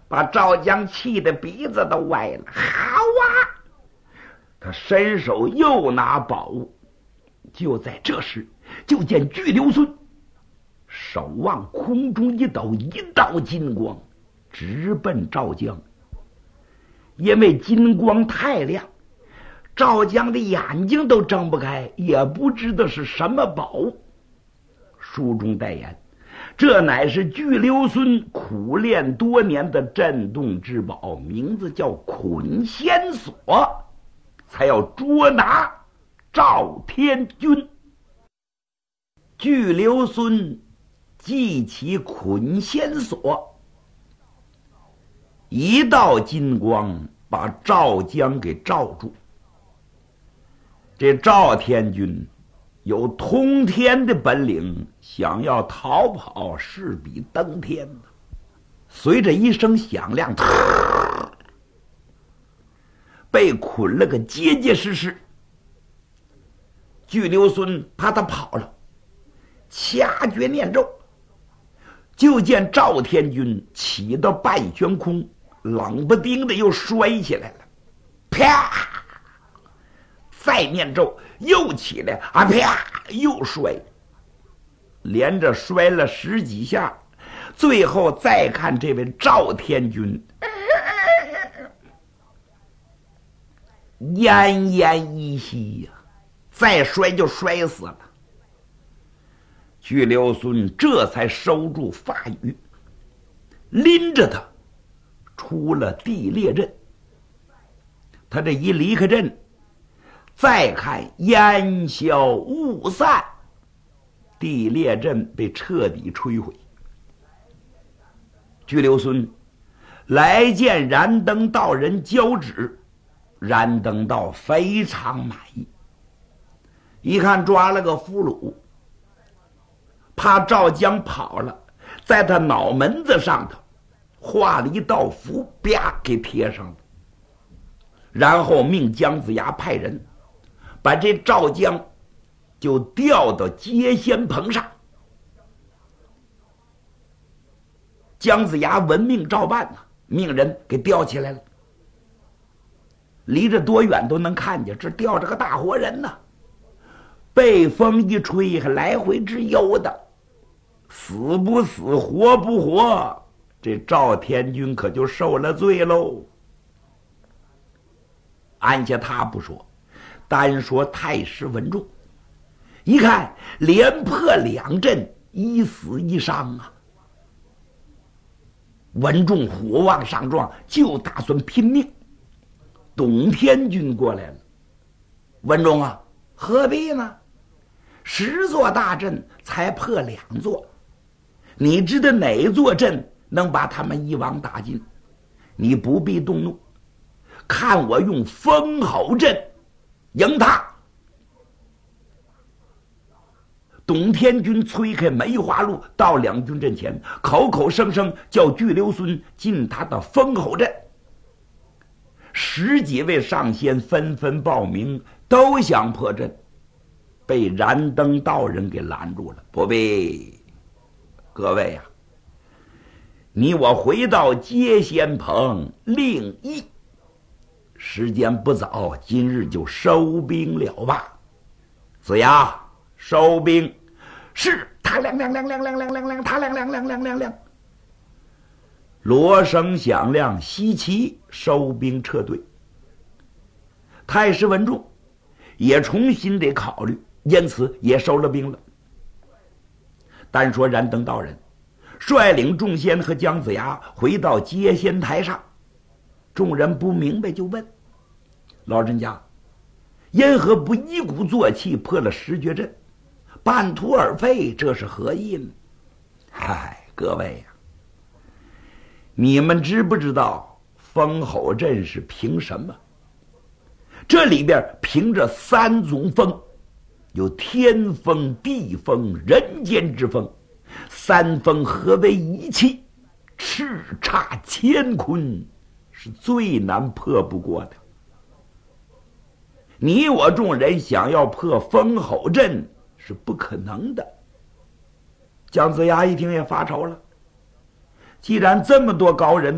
把赵江气得鼻子都歪了。好啊！他伸手又拿宝物。就在这时，就见巨流孙手往空中一抖，一道金光直奔赵江。因为金光太亮，赵江的眼睛都睁不开，也不知道是什么宝物。书中代言，这乃是巨流孙苦练多年的镇洞之宝，名字叫捆仙锁，才要捉拿赵天军。巨流孙系起捆仙锁，一道金光把赵江给罩住。这赵天军有通天的本领，想要逃跑势比登天。随着一声响亮，被捆了个结结实实。巨流孙怕他跑了，掐诀念咒，就见赵天军起到半悬空，冷不丁的又摔起来了，啪！再念咒，又起来，啊啪！又摔，连着摔了10几下，最后再看这位赵天军，奄奄一息呀，再摔就摔死了。巨流孙这才收住发语，拎着他出了地裂阵。他这一离开阵，再看烟消雾散，地裂阵被彻底摧毁。巨流孙来见燃灯道人交旨，燃灯道非常满意。一看抓了个俘虏，怕赵江跑了，在他脑门子上头画了一道符，啪给贴上了。然后命姜子牙派人把这赵江就吊到接仙棚上。姜子牙闻命照办呐，命人给吊起来了。离着多远都能看见，这吊着个大活人呢。被风一吹，还来回直悠的，死不死，活不活，这赵天军可就受了罪喽。按下他不说，单说太师文仲，一看连破2阵，一死一伤啊。文仲火往上撞，就打算拼命。董天军过来了，文仲啊，何必呢？10座大阵才破2座，你知道哪座阵能把他们一网打尽？你不必动怒，看我用封侯阵赢他。董天军催开梅花鹿，到2军阵前，口口声声叫巨流孙进他的封侯阵。10几位上仙纷纷报名，都想破阵，被燃灯道人给拦住了。不必，各位啊，你我回到接仙棚另议，时间不早，今日就收兵了吧。子牙，收兵。是，他亮亮亮亮亮亮亮亮，他亮亮亮亮亮亮。锣声响亮，西岐收兵撤退。太师文仲也重新得考虑，因此也收了兵了。单说燃灯道人率领众仙和姜子牙回到接仙台上，众人不明白就问老人家，因何不一鼓作气破了10绝阵，半途而废，这是何意呢？嗨，各位呀，你们知不知道封侯阵是凭什么？这里边凭着3种风，有天风、地风、人间之风，3风合为一气，叱咤乾坤，是最难破不过的。你我众人想要破封侯阵是不可能的。姜子牙一听也发愁了，既然这么多高人